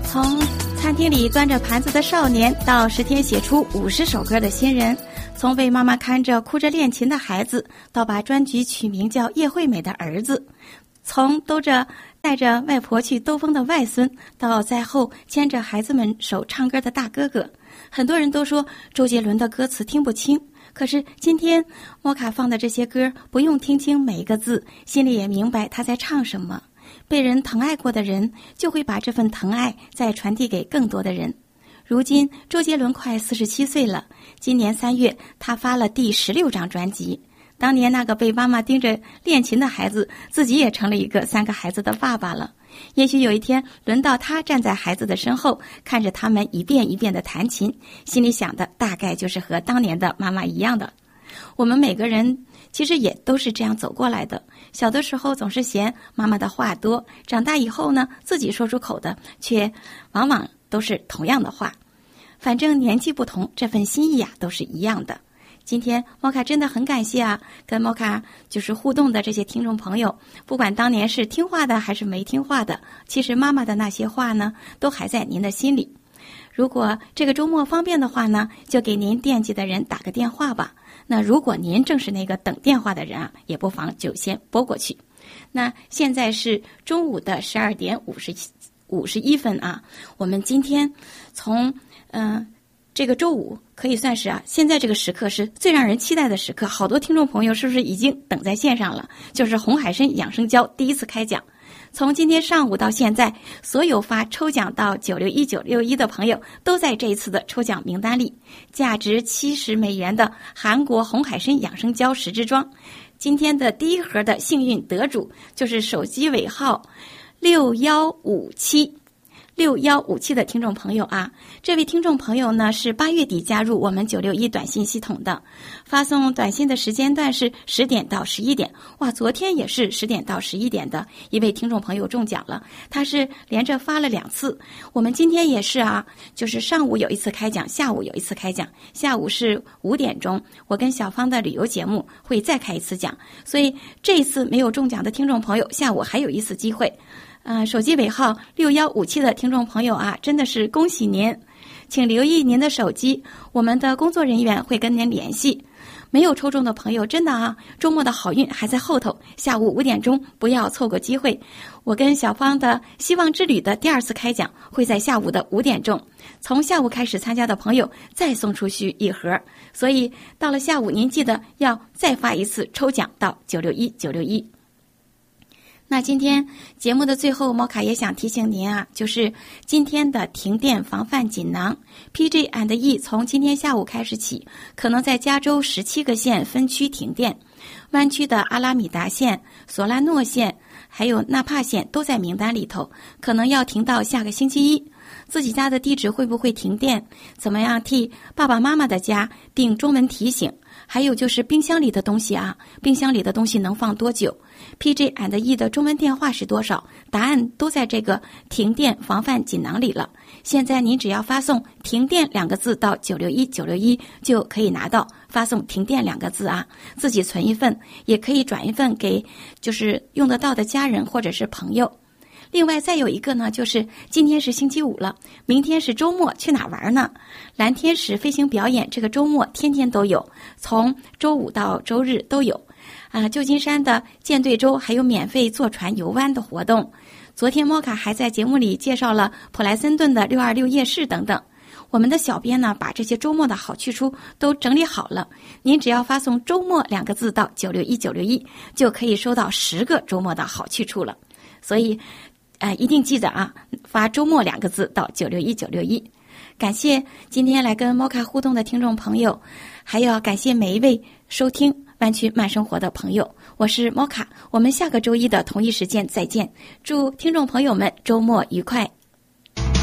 从餐厅里端着盘子的少年，到10天写出50首歌的新人，从为妈妈看着哭着练琴的孩子，到把专辑取名叫叶惠美的儿子，从带着外婆去兜风的外孙，到在后牵着孩子们手唱歌的大哥哥。很多人都说周杰伦的歌词听不清，可是今天摩卡放的这些歌，不用听清每一个字，心里也明白他在唱什么。被人疼爱过的人，就会把这份疼爱再传递给更多的人。如今周杰伦快47岁了，今年3月他发了第16张专辑。当年那个被妈妈盯着练琴的孩子，自己也成了一个3个孩子的爸爸了。也许有一天轮到他站在孩子的身后，看着他们一遍一遍地弹琴，心里想的大概就是和当年的妈妈一样的。我们每个人其实也都是这样走过来的，小的时候总是嫌妈妈的话多，长大以后呢，自己说出口的却往往都是同样的话。反正年纪不同，这份心意啊都是一样的。今天摩卡真的很感谢啊，跟摩卡就是互动的这些听众朋友，不管当年是听话的还是没听话的，其实妈妈的那些话呢，都还在您的心里。如果这个周末方便的话呢，就给您惦记的人打个电话吧。那如果您正是那个等电话的人啊，也不妨就先拨过去。那现在是中午的12点51分啊，我们今天从这个周五可以算是啊，现在这个时刻是最让人期待的时刻，好多听众朋友是不是已经等在线上了？就是红海参养生胶第一次开奖。从今天上午到现在，所有发抽奖到961的朋友都在这一次的抽奖名单里，价值$70的韩国红海参养生胶10支装。今天的第一盒的幸运得主就是手机尾号6157的听众朋友啊，这位听众朋友呢是8月底加入我们961短信系统的，发送短信的时间段是10点到11点。哇，昨天也是10点到11点的一位听众朋友中奖了，他是连着发了2次。我们今天也是啊，就是上午有一次开奖，下午有一次开奖，下午是5点钟，我跟小芳的旅游节目会再开一次奖，所以这一次没有中奖的听众朋友，下午还有一次机会。手机尾号6157的听众朋友啊，真的是恭喜您，请留意您的手机，我们的工作人员会跟您联系。没有抽中的朋友，真的啊，周末的好运还在后头，下午5点钟不要错过机会。我跟小芳的希望之旅的第2次开奖会在下午的5点钟，从下午开始参加的朋友再送出去1盒，所以到了下午您记得要再发一次抽奖到961。那今天节目的最后，摩卡也想提醒您啊，就是今天的停电防范锦囊 PG&E 从今天下午开始起，可能在加州17个县分区停电，湾区的阿拉米达县、索拉诺县还有纳帕县都在名单里头，可能要停到下个星期一。自己家的地址会不会停电？怎么样替爸爸妈妈的家定中文提醒？还有就是冰箱里的东西啊，冰箱里的东西能放多久？ PG&E 的中文电话是多少？答案都在这个停电防范锦囊里了。现在您只要发送停电2个字到961就可以拿到，发送停电2个字啊，自己存一份，也可以转一份给就是用得到的家人或者是朋友。另外再有一个呢，就是今天是星期五了，明天是周末，去哪玩呢？蓝天使飞行表演这个周末天天都有，从周五到周日都有。旧金山的舰队周还有免费坐船游湾的活动。昨天摩卡还在节目里介绍了普莱森顿的626夜市等等。我们的小编呢，把这些周末的好去处都整理好了，您只要发送周末2个字到961就可以收到10个周末的好去处了。所以一定记得啊，发周末2个字到961。感谢今天来跟摩卡互动的听众朋友，还要感谢每一位收听湾区慢生活的朋友。我是摩卡，我们下个周一的同一时间再见，祝听众朋友们周末愉快。